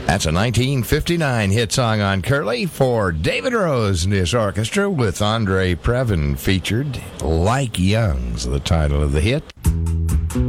That's a 1959 hit song on Curly for David Rose and his orchestra with Andre Previn featured. Like Young's the title of the hit.